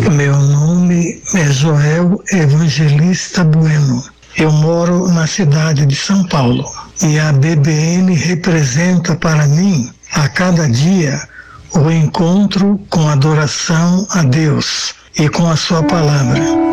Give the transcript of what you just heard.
Meu nome é Joel Evangelista Bueno. Eu moro na cidade de São Paulo e a BBN representa para mim, a cada dia, o encontro com adoração a Deus e com a sua palavra.